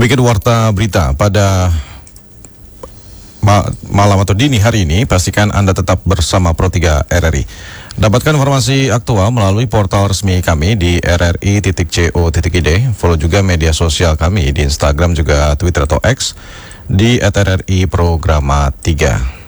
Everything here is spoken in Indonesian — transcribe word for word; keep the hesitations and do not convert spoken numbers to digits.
Demikian warta berita pada ma malam atau dini hari ini. Pastikan Anda tetap bersama Pro tiga R R I. Dapatkan informasi aktual melalui portal resmi kami di r r i titik co titik i d. Follow juga media sosial kami di Instagram juga Twitter atau X di at r r i programa tiga.